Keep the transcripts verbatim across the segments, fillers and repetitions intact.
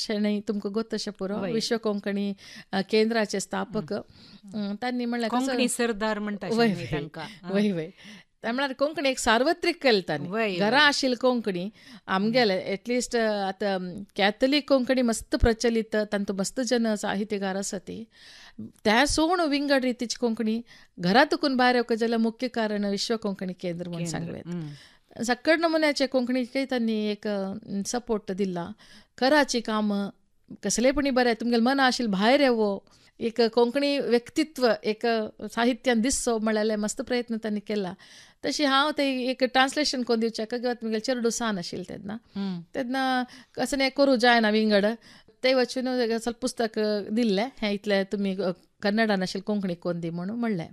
शेणै तुमकां गोत तशें पुरो विश्व कोंकणी अ, केंद्राचे स्थापक अं, तांणी म्हणल्यार कसं- कोंकणी सरदार म्हणटा वय शेणै तांकां. वय वय ते म्हळ्यार कोंकणी एक सार्वत्रीक केली तांणी. वय, घरा आशिल्ली कोंकणी आमगेले एटलिस्ट आतां कॅथलीक कोंकणी मस्त प्रचलित, तांचो मस्त जन साहित्यकार आसा ती, त्या सोण विंगड रितीची कोंकणी घरातून भायर येवंक जाल्यार मुख्य कारण विश्व कोंकणी केंद्र म्हणून सांगवेत. सकड नमुन्याचे कोंकणीकय तांणी एक सपोर्ट दिला. कराची कामां कसलेपणी बरें तुमगेलें मन आशिल्लें भायर येवो, एक कोंकणी व्यक्तित्व एक साहित्यान दिसचो म्हळ्यार मस्त प्रयत्न तांणी केला. तशी हांव ते एक ट्रान्सलेशन करून दिवचें कित्याक तुमगेलें चेडूं सान आशिल्लें तेन्ना तेन्ना कसं हें करूं जायना विंगड ते वचून ಸ್ವಲ್ಪ पुस्तक दिल्लें, हें इतलें तुमी कन्नडान आशिल्लें कोंकणी कोन्न दी म्हणून म्हणलें.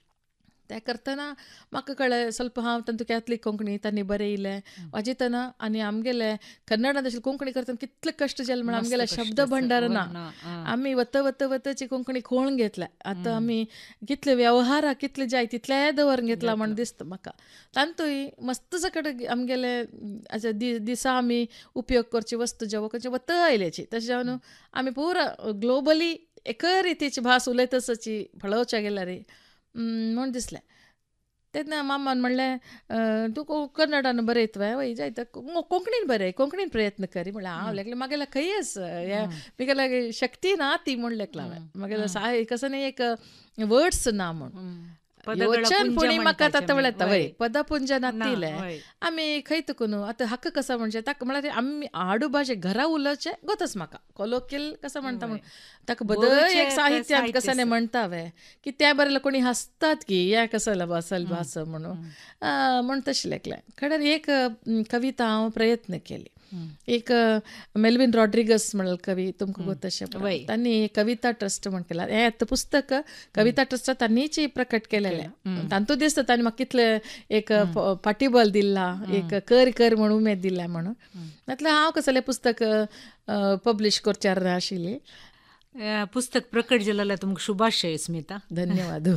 ते करतना म्हाका कळ्ळें ಸ್ವಲ್ಪ हांव तांतू कॅथलीक कोंकणी तांणी बरयलें वाजितना आनी आमगेले कन्नडान आशिल्लें कोंकणी करतना कितले कश्ट जाले म्हण आमगेले शब्द भंडार ना. आमी वत वत वतची कोंकणी खोळून घेतल्या. आतां आमी कितले वेव्हाराक कितले जाय तितले दवरून घेतला म्हण दिसता म्हाका. तांतूय मस्त सकट आमगेले दिसा आमी उपयोग करची वस्तू जेवो खंयचे वत आयल्याची तशें जावन आमी पुरा ग्लोबली एक रितीची भास उलयतसची पळोवचें गेल्यार म्हूण दिसलें. तेन्ना मामान म्हणलें तूं कन्नडान बरयता वय जाय तर कोंकणीन बरय, कोंकणीन प्रयत्न करी म्हणलें. हांव लेगलें म्हागेलें खंयच म्हगेल्या शक्ती ना ती म्हण लेकला म्हगेलें साय कसं न्ही एक वर्ड्स ना म्हूण योचन पुणी म्हाका आतां वळेता वय पदपुंज नातिलें आमी खंय तुकून आतां हक्क कसो म्हणचे ताका म्हळ्यार आमी आडू भाशे घरा उलोवचें गोतच म्हाका कोलोकियल कसं म्हणटा म्हूण ताका बदल एक साहित्यांत कसं न्ही म्हणटा वे की त्या बरें कोणी हसतात की या कसं बसल भास म्हणून म्हण तशें लेकलें. खरें एक कविता हांव प्रयत्न केली. एक मेल्विन रॉड्रिगस म्हणलं कवी तुमकां गोत तशें तांणी कविता ट्रस्ट म्हण केला. हें आतां पुस्तक कविता ट्रस्ट तांणीच प्रकट केलेलें. तांतू दिसता तांणी म्हाका कितलें एक पाठिबल दिला, एक कर कर म्हण उमेद दिल्या म्हणून. म्हटल्यार हांव कसलें पुस्तक पब्लीश करच्यार आशिल्ली. पुस्तक प्रकट जालें जाल्यार तुमकां शुभाशय स्मिता. धन्यवाद.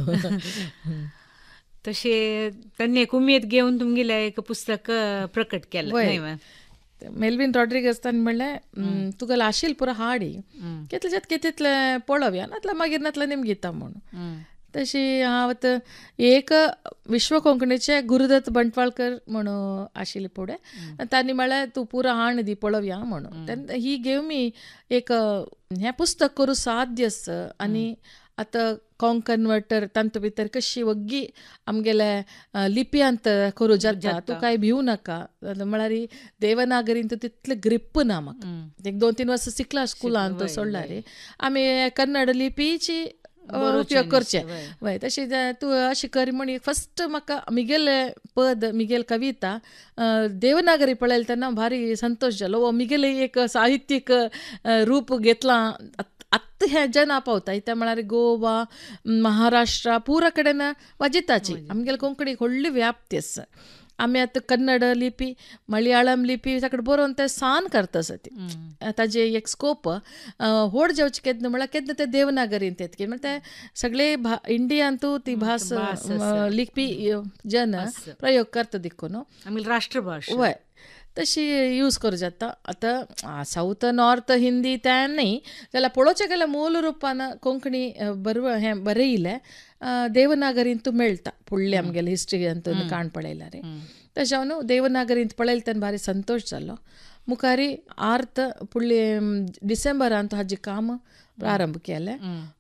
तशें तांणी एक उमेद घेवन तुमगेलें एक पुस्तक प्रकट केलें. मेल्विन रॉड्रिगस तांणी म्हणलें तुगेलें आशिल्लें पुरो हाडी कितले जात कितले पळोवया नातल्या मागीर नातल्या निमगिता म्हणून. तशी हांव आतां एक विश्व कोंकणीचे गुरुदत्त बंटवाळकर म्हणून आशिल्ले फुडें तांणी म्हळ्यार तूं पुरो हाण दी पळोवया म्हणून. तेन्ना ही गेव मी एक हें पुस्तक करूं साध्य आनी आतां कोंक कन्वर्टर तांतू भितर कशी वग्गी आमगेले लिपयांत करूं जाता तूं कांय भिवू नाका. म्हळ्यार देवनागरीन तितलें ग्रिप्प ना म्हाका. एक दोन तीन वर्सां शिकला स्कुलान सोडल्यार आमी कन्नड लिपीची उपयोग करचे वय तशी तूं अशें कर म्हण फस्ट म्हाका मिगेले पद मिगेल कविता देवनागरी पळयलें तेन्ना भारी संतोश जालो. वो मिगेले एक साहित्यीक रूप घेतलां आत्तां हें जना पावता ते म्हळ्यार गोवा महाराष्ट्रा पुरा कडेन वाजिताची आमगेले कोंकणीक व्हडली व्याप्ती आसा. आमी आतां कन्नड लिपी मलयाळम लिपी ताका बरोवन ते सान करता आसा ती ताजे एक स्कोप व्हड जेवचे केन्ना म्हळ्यार केन्ना ते देवनागरीन तेत म्हळ्यार ते सगळे भा इंडियांतू ती भास लिपी जन प्रयोग करता देखून आमी राष्ट्रभास वय तशी यूज करूं जाता. आतां साऊथ नॉर्थ हिंदी त्या न्ही जाल्यार पळोवचें गेल्यार मूल रुपान कोंकणी बरो हें बरयलें देवनागरींत मेळटा फुडले आमगेले हिस्ट्रींतून काण पळयल्यार. तशें न्हू देवनागरींत पळयलें तेन्ना भारी संतोश जालो. मुखारी आर्थ फुडले डिसेंबरांत हाजी काम प्रारंभ केलें.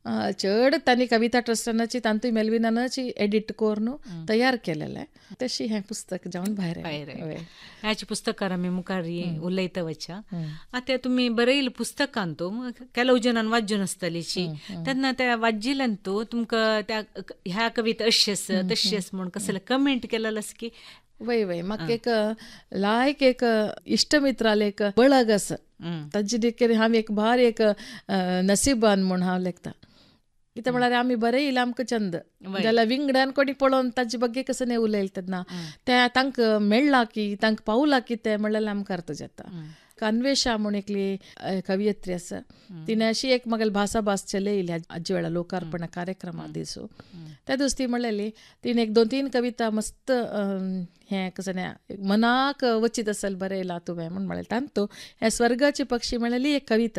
चड तांणी कविता ट्रस्टानाची तांतूय मेल्विनानाची एडिट करून तयार केलेलें. तशी हें पुस्तक जावन भायर ह्याची पुस्तकार आमी मुखार उलयता वचा. आतां तुमी बरयलें पुस्तकान तूं केलो जनान वाजून आसतलीची तेन्ना त्या वाजिल्ल्यान तूं तुमकां त्या ह्या कविता अशी आसा तशी आसा म्हूण कसलें कमेंट केलेलें आसा की वय वय म्हाका एक लायक एक इश्टमित्राले एक बळग आसा तांचे देखील हांव एक भार एक नसिबान म्हूण हांव लेखता. कितें म्हळ्यार आमी बरयलें आमकां चंद जाल्यार विंगड्यान कोणी पळोवन ताजे बग्गे कसं न्ही उलयलें तेन्ना तें तांकां मेळ्ळां की तांकां पावलां की तें म्हणल्यार आमकां अर्थ जाता. अन्वेशा म्हूण एकली कवयित्री आसा तिणें अशी एक म्हागेली भासा भास चलयली हाजे वेळा लोकार्पण कार्यक्रमा दिसू त्या दिवस ती म्हणलेली तिणें एक दोन तीन कविता मस्त हें कसं न्ही मनाक वचीत आसल बरयलां तुवें म्हूण म्हणलें तांतू हें स्वर्गाची पक्षी म्हणलेली एक कविता